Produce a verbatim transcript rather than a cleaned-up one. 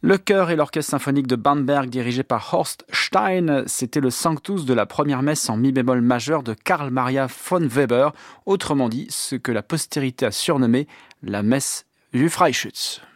Le chœur et l'orchestre symphonique de Bamberg, dirigé par Horst Stein, c'était le Sanctus de la première messe en mi bémol majeur de Karl Maria von Weber, autrement dit ce que la postérité a surnommé la messe du Freischütz.